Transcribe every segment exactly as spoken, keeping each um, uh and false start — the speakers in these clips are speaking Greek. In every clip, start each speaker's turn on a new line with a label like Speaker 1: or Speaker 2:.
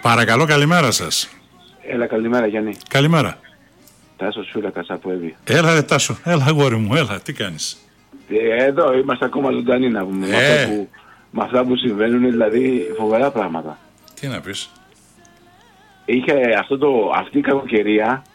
Speaker 1: Παρακαλώ, καλημέρα σας.
Speaker 2: Έλα, καλημέρα Γιάννη.
Speaker 1: Καλημέρα.
Speaker 2: Τάσος Φύλακας από Εύβοια.
Speaker 1: Έλα ρε Τάσο, έλα αγόρι μου, έλα, τι κάνεις?
Speaker 2: Ε, εδώ είμαστε ακόμα ζωντανοί να πούμε.
Speaker 1: Ε.
Speaker 2: Με, αυτά που, με αυτά που συμβαίνουν, δηλαδή φοβερά πράγματα.
Speaker 1: Τι να πεις?
Speaker 2: Είχε αυτό το, αυτή η κακοκαιρία,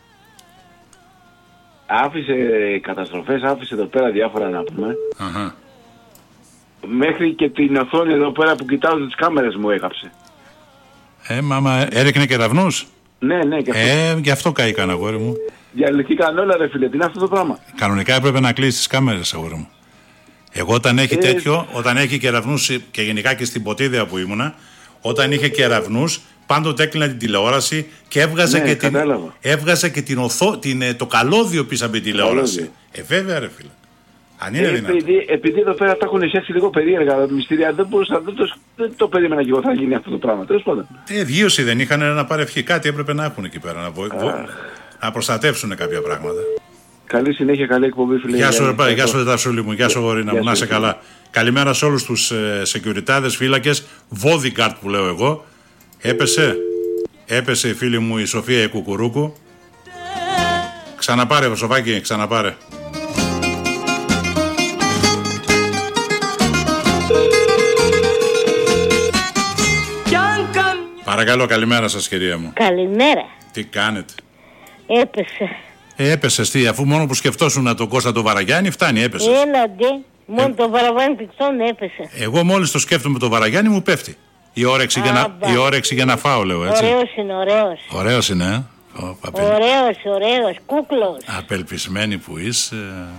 Speaker 2: άφησε καταστροφές, άφησε εδώ πέρα διάφορα να πούμε.
Speaker 1: Αχα.
Speaker 2: Μέχρι και την οθόνη εδώ πέρα που κοιτάω τις κάμερες μου έκαψε.
Speaker 1: Ε, μάμα, έριχνε κεραυνούς.
Speaker 2: Ναι, ναι, και αυτό.
Speaker 1: Ε, γι' αυτό καήκαν αγόρι μου.
Speaker 2: Διαλυθήκαν όλα ρε φίλε, τι είναι αυτό το πράγμα?
Speaker 1: Κανονικά έπρεπε να κλείσεις τις κάμερες αγόρι μου. Εγώ όταν έχει
Speaker 2: Ε.
Speaker 1: τέτοιο, όταν έχει κεραυνούς και γενικά και στην Ποτίδια που ήμουνα, όταν είχε κεραυνούς, πάντοτε έκλεινα την τηλεόραση και έβγαζε,
Speaker 2: Ναι,
Speaker 1: και, την,
Speaker 2: κατάλαβα.
Speaker 1: έβγαζε και την οθό, την, ε, το καλώδιο πίσω από την τηλεόραση.
Speaker 2: Καλώδιο.
Speaker 1: Ε, βέβαια ρε φίλε. Αν είναι
Speaker 2: Ε,
Speaker 1: δυνατόν.
Speaker 2: επειδή, επειδή εδώ πέρα τα έχουν σέξει λίγο περίεργα μυστήρια, δεν μπορούσα, δεν το, δεν το περίμενα και εγώ θα γίνει αυτό το πράγμα. Τέλος πάντων.
Speaker 1: Ε, βγίωση δεν είχαν να παρευχεί. Κάτι έπρεπε να έχουν εκεί πέρα. Να, βο... να προστατεύσουν κάποια πράγματα.
Speaker 2: Καλή συνέχεια, καλή εκπομπή, φίλε.
Speaker 1: Γεια σου, ρε πάρε, γεια σου, Τασούλη μου, γεια σου, γορίνα μου,
Speaker 2: Γεια
Speaker 1: να
Speaker 2: σου,
Speaker 1: είσαι καλά. Καλημέρα σε όλους τους ε, securityάδες, φύλακες, bodyguard που λέω εγώ. Έπεσε, έπεσε η φίλη μου η Σοφία η Κουκουρούκου. Ξαναπάρε, Σοφάκη, ξαναπάρε. Παρακαλώ, καλημέρα σας κυρία μου.
Speaker 3: Καλημέρα.
Speaker 1: Τι κάνετε?
Speaker 3: Έπεσε.
Speaker 1: Ε, έπεσες τι, αφού μόνο που σκεφτόσουν τον Κώστα τον Βαραγιάννη, φτάνει, έπεσες.
Speaker 3: Έλαντε, μόνο το παραβάνι πιτσόν έπεσε.
Speaker 1: Εγώ μόλις το σκέφτομαι τον Βαραγιάννη μου πέφτει. Η όρεξη, για να, η όρεξη για να φάω, λέω έτσι.
Speaker 3: Ωραίος είναι, ωραίος.
Speaker 1: Ωραίος είναι, ε. Ο, απελ...
Speaker 3: Ωραίος, ωραίος, κούκλος.
Speaker 1: Απελπισμένη που είσαι.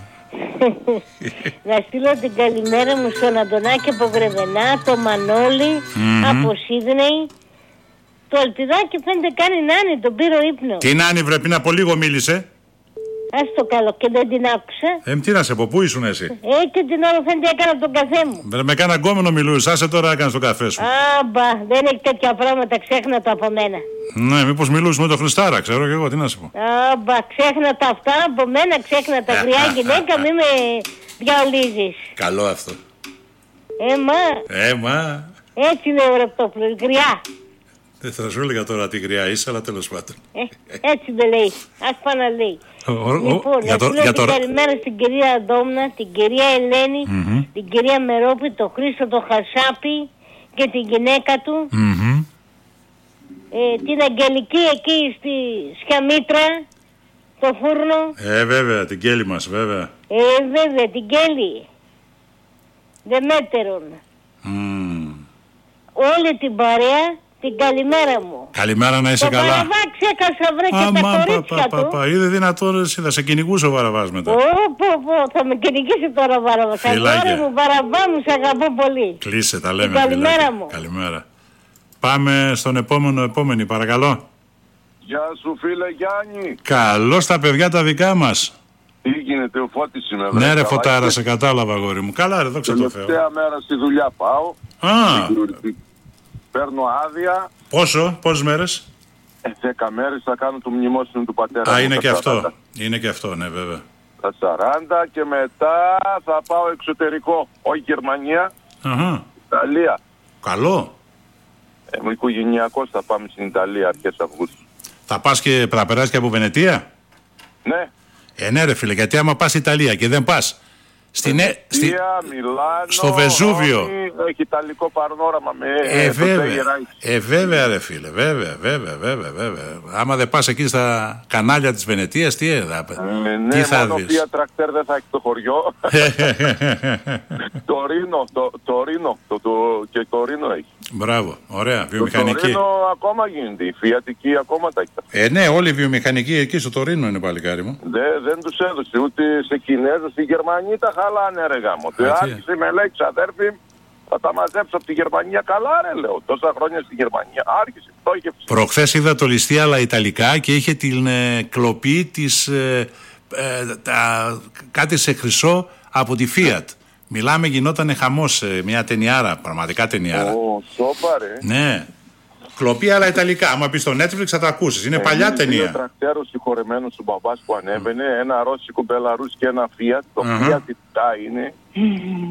Speaker 3: Να στείλω την καλημέρα μου στον Αντωνάκη από Βρεβενά, το Μανώλη
Speaker 1: Mm-hmm.
Speaker 3: από Σίδνεϊ. Το Ελπιδάκι φαίνεται κάνει νάνι, τον πήρε ο ύπνο.
Speaker 1: Τι νάνι βρε, πριν από λίγο μίλησε.
Speaker 3: Ας το καλό και δεν την άκουσα.
Speaker 1: Ε, τι να σε πω, πού ήσουν εσύ?
Speaker 3: Ε, και την ώρα φαίνεται έκανα τον καφέ μου.
Speaker 1: Βρε, με κάνα γκόμενο μιλούσε, άσε τώρα έκανες τον καφέ σου.
Speaker 3: Άμπα, δεν έχει τέτοια πράγματα, ξέχνα το από μένα.
Speaker 1: Ναι, μήπως μιλούσε με τον Χριστάρα, ξέρω και εγώ, τι να σου πω.
Speaker 3: Άμπα, ξέχνα τα αυτά από μένα, ξέχνα τα γριά γυναίκα, μη με διαολίζεις.
Speaker 1: Καλό αυτό.
Speaker 3: Ε, μα,
Speaker 1: Ε, μα.
Speaker 3: έτσι είναι ο ρεπτόπλος, γριά.
Speaker 1: Δεν θα σου έλεγα τώρα τι γριά είσαι, αλλά τέλος πάντων.
Speaker 3: Ε, έτσι με λέει, ας πάω να λέει.
Speaker 1: Ο, ο,
Speaker 3: Λοιπόν,
Speaker 1: για
Speaker 3: να
Speaker 1: το,
Speaker 3: στείλω
Speaker 1: για
Speaker 3: την
Speaker 1: το...
Speaker 3: καλημέρα στην κυρία Αντόμνα, την κυρία Ελένη,
Speaker 1: Mm-hmm.
Speaker 3: την κυρία Μερόπη, τον Χρήστο τον Χασάπη και την γυναίκα του.
Speaker 1: Mm-hmm.
Speaker 3: Ε, την Αγγελική εκεί στη Σκιαμήτρα, το φούρνο.
Speaker 1: Ε, βέβαια, την κέλη μας, βέβαια.
Speaker 3: Ε, βέβαια, την Κέλλη. Δεμέτερον.
Speaker 1: Mm.
Speaker 3: Όλη την παρέα, την καλημέρα μου.
Speaker 1: Καλημέρα να είσαι
Speaker 3: Το
Speaker 1: καλά.
Speaker 3: Βαραβά ξέχασα βρε και τα κορίτσια
Speaker 1: πα, πα,
Speaker 3: του.
Speaker 1: πα. Είδε δυνατόν εσύ, θα σε κυνηγούσε ο Βαραβάς μετά.
Speaker 3: Ω, πω, πω, θα με κυνηγήσει τώρα ο Βαραβάς.
Speaker 1: Φιλάκια.
Speaker 3: Αγόρι μου, Βαραβά μου, σε αγαπώ πολύ.
Speaker 1: Κλείσε, τα λέμε.
Speaker 3: Καλημέρα
Speaker 1: φιλάκια.
Speaker 3: μου.
Speaker 1: Καλημέρα. Πάμε στον επόμενο, επόμενη, παρακαλώ.
Speaker 4: Γεια σου φίλε Γιάννη.
Speaker 1: Καλώς τα παιδιά τα δικά μας.
Speaker 4: Τι γίνεται, ο Φώτης είμαι.
Speaker 1: Ναι ρε
Speaker 4: καλά
Speaker 1: Φωτάρα,
Speaker 4: είσαι?
Speaker 1: σε κατάλαβα αγόρι μου. Καλά ρε, δόξα τω Θεώ.
Speaker 4: Τελευταία μέρα στη δουλειά πάω.
Speaker 1: Α,
Speaker 4: Παίρνω άδεια.
Speaker 1: πόσο, πόσες μέρες?
Speaker 4: Ε, δέκα μέρες θα κάνω το μνημόσυνο του πατέρα.
Speaker 1: Α,
Speaker 4: μου
Speaker 1: είναι
Speaker 4: στα
Speaker 1: και αυτό.
Speaker 4: σαράντα.
Speaker 1: Είναι και αυτό, ναι βέβαια.
Speaker 4: Τα σαράντα και μετά θα πάω εξωτερικό. Όχι Γερμανία,
Speaker 1: Αχα.
Speaker 4: Ιταλία.
Speaker 1: Καλό.
Speaker 4: Ε, με οικογενειακός θα πάμε στην Ιταλία αρχές Αυγούστου.
Speaker 1: Θα πας και θα περάσεις και από Βενετία?
Speaker 4: Ναι.
Speaker 1: Ε, ναι ρε φίλε, γιατί άμα πας Ιταλία και δεν πας στην, ε, στη,
Speaker 4: Ιταλία, Μιλάνο,
Speaker 1: στο Βεζούβιο.
Speaker 4: Ρώμη, έχει ιταλικό πανόραμα με
Speaker 1: Ε,
Speaker 4: το
Speaker 1: βέβαια.
Speaker 4: Τέγεραϊς.
Speaker 1: Ε, βέβαια ρε φίλε, βέβαια, βέβαια, βέβαια, βέβαια. Άμα δεν πας εκεί στα κανάλια της Βενετίας, τι, ε, θα,
Speaker 4: Ε, ναι,
Speaker 1: τι θα
Speaker 4: μόνο
Speaker 1: δεις?
Speaker 4: Fiat Tractor δεν θα έχει το χωριό. το Ρήνο, το, το Ρήνο, το, το, και το Ρήνο έχει.
Speaker 1: Μπράβο, ωραία,
Speaker 4: Το
Speaker 1: βιομηχανική.
Speaker 4: Ρήνο ακόμα γίνεται, η Φιατική ακόμα τα έχει.
Speaker 1: Ε, ναι, όλη η βιομηχανική εκεί στο Τωρίνο είναι παλικάρι μου.
Speaker 4: Δε, δεν τους έδωσε ούτε σε Κινέζους, οι Γερμανοί τα χαλάνε ρε γάμο.
Speaker 1: Έτσι.
Speaker 4: Άρχισε με λέει ξαδέρφη, θα τα μαζέψω από τη Γερμανία. Καλά ρε λέω, τόσα χρόνια στη Γερμανία. Άρχισε, πτώχευσε.
Speaker 1: Προχθές είδα το ληστή αλλά ιταλικά και είχε την ε, κλοπή της ε, ε, τα, κάτι σε χρυσό από τη Fiat. Μιλάμε, γινότανε χαμός, ε, μια ταινιάρα, πραγματικά ταινιάρα.
Speaker 4: Ω, σόπα ρε.
Speaker 1: Ναι. Κλοπή αλλά ιταλικά. Άμα πεις στο Netflix θα τα ακούσεις. Είναι παλιά
Speaker 4: Είναι
Speaker 1: ταινία.
Speaker 4: δύο τρακτέρος συγχωρεμένος του μπαμπάς που ανέβαινε, ένα ρώσικο Μπελαρούς και ένα Fiat. Το
Speaker 1: Αχα.
Speaker 4: Fiat τι είναι.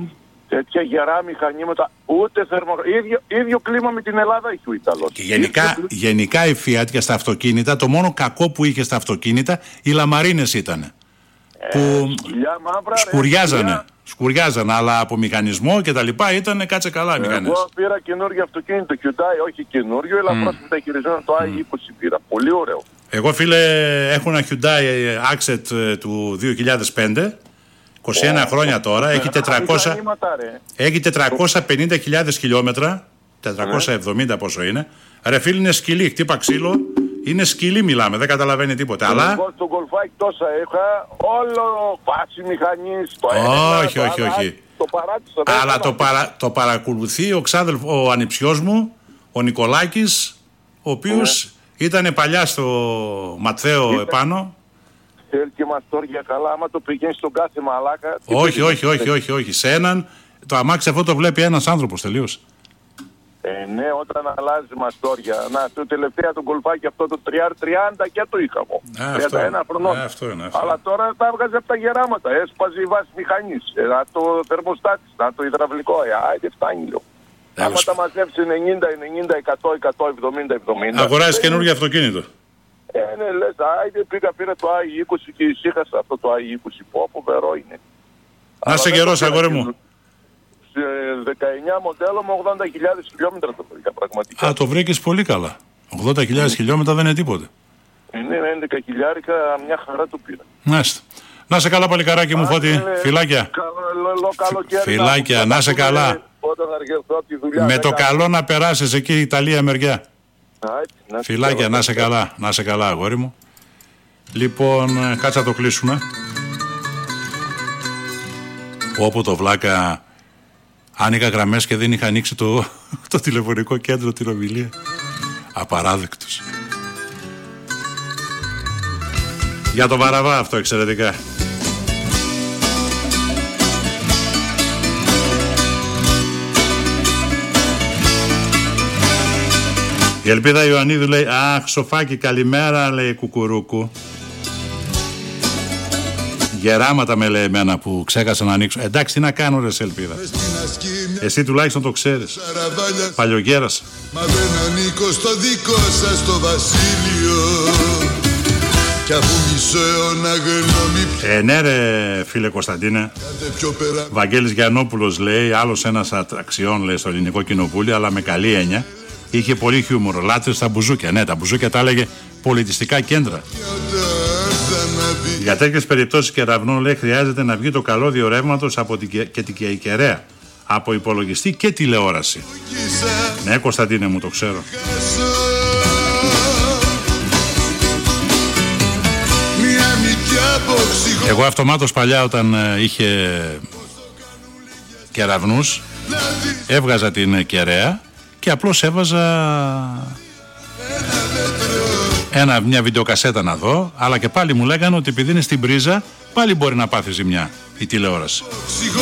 Speaker 4: τέτοια γερά μηχανήματα, ούτε θερμοκρασία. Ίδιο, ίδιο κλίμα με την Ελλάδα έχει ο Ιταλός.
Speaker 1: Και γενικά, ίδιο... γενικά η Fiat και στα αυτοκίνητα, το μόνο κακό που είχε στα αυτοκίνητα, οι λαμαρίνες ήταν. Ε, που
Speaker 4: μαύρα,
Speaker 1: σκουριάζανε.
Speaker 4: Ρε,
Speaker 1: σκουριάζανε, αλλά από μηχανισμό και τα λοιπά ήταν κάτσε καλά οι μηχανές.
Speaker 4: Εγώ πήρα καινούργιο αυτοκίνητο, Hyundai, όχι καινούργιο, ελαφρώς mm. μεταχειριζόμενο το άι είκοσι πήρα. Πολύ ωραίο.
Speaker 1: Εγώ φίλε έχω ένα Hyundai Accent του δύο χιλιάδες πέντε, είκοσι ένα oh. χρόνια τώρα, έχει, τετρακόσια, έχει τετρακόσιες πενήντα χιλιάδες χιλιόμετρα, τετρακόσια εβδομήντα πόσο είναι. Ρε φίλε είναι σκυλί, χτύπα ξύλο, είναι σκυλί μιλάμε, δεν καταλαβαίνει τίποτα.
Speaker 4: Εγώ
Speaker 1: αλλά...
Speaker 4: στο γκολφάκι τόσα είχα, όλο βάση μηχανής, το
Speaker 1: όχι,
Speaker 4: ένα,
Speaker 1: όχι,
Speaker 4: το
Speaker 1: όχι.
Speaker 4: Το παράτησα,
Speaker 1: αλλά το, παρα, το παρακολουθεί ο ξάδελφος, ο ανιψιός μου, ο Νικολάκης, ο οποίος yeah. ήταν παλιά στο Ματθαίο Είτε... επάνω.
Speaker 4: Θέλει και μαστόρια καλά, άμα το πηγαίνει στον κάθε μαλάκα.
Speaker 1: Όχι, όχι, όχι, όχι, όχι. Σε έναν, το αμάξι αυτό το βλέπει ένας άνθρωπος τελείως.
Speaker 4: Ε, ναι, όταν αλλάζει μαστόρια. Να, το τελευταία το γκολφάκι αυτό το τριάντα και το είχα εγώ. τριάντα ένα χρονών.
Speaker 1: Ε, αυτό είναι, αυτό.
Speaker 4: Αλλά τώρα τα έβγαζε από τα γεράματα. Έσπαζε η βάση μηχανής. Ε, το θερμοστάτη, να το υδραυλικό. Ε, άιντε φτάνει λίγο. Άμα τα μαζέψει ενενήντα, ενενήντα, εκατό, εκατόν εβδομήντα, εβδομήντα.
Speaker 1: Αγοράζεις καινούργιο αυτοκίνητο.
Speaker 4: Ε, ναι, λες, άιντε πήγα πήρα το άι είκοσι και ησύχασα αυτό το άι είκοσι που από βερό είναι.
Speaker 1: Να σε καιρός αγόρι μου.
Speaker 4: δεκαεννιά μοντέλο με ογδόντα χιλιάδες χιλιόμετρα το βρήκα πραγματικά.
Speaker 1: Α, το βρήκες πολύ καλά. ογδόντα χιλιάδες χιλιόμετρα δεν είναι τίποτε.
Speaker 4: Είναι έντεκα χιλιάρικα, μια χαρά το πήρα.
Speaker 1: Μάλιστα. Να σε καλά παλικαράκι μου Φώτη. Φιλάκια. Φιλάκια, να σε καλά. Με το καλό να περάσεις εκεί η Ιταλία μεριά. Φιλάκια, να σε καλά. Να σε καλά αγόρι μου. Λοιπόν, κάτσα το κλείσουμε. Όπου το βλάκα άνοιγα γραμμές και δεν είχα ανοίξει το, το τηλεφωνικό κέντρο, την ομιλία. Απαράδεκτος. Για το Βαραβά αυτό εξαιρετικά. Η Ελπίδα Ιωαννίδου λέει «Αχ, Σοφάκη, καλημέρα», λέει κουκουρούκου. Γεράματα με λέει εμένα που ξέχασα να ανοίξω. Εντάξει, τι να κάνω ρε Ελπίδα. Εσύ τουλάχιστον το ξέρεις. Παλιογέρασα.
Speaker 5: Μα δεν ανήκω στο δικό σας το βασίλειο. Κι αφού μισό αιώνα γνώμη πια.
Speaker 1: Ε, ναι ρε φίλε Κωνσταντίνε. Βαγγέλης Γιαννόπουλος λέει, άλλος ένας ατραξιών λέει στο Ελληνικό Κοινοβούλιο, αλλά με καλή έννοια. Είχε πολύ χιούμορ. Λάτρε στα μπουζούκια. Ναι, τα μπουζούκια τα έλεγε πολιτιστικά κέντρα. Για τέτοιες περιπτώσεις κεραυνών λέει χρειάζεται να βγει το καλώδιο ρεύματος από την και την κεραία. Από υπολογιστή και τηλεόραση. Ναι, Κωνσταντίνε μου, το ξέρω. Εγώ αυτομάτως παλιά όταν ε, είχε κεραυνούς έβγαζα την κεραία και απλώς έβαζα ένα, μια βιντεοκασέτα να δω, αλλά και πάλι μου λέγανε ότι επειδή είναι στην πρίζα πάλι μπορεί να πάθει ζημιά η τηλεόραση.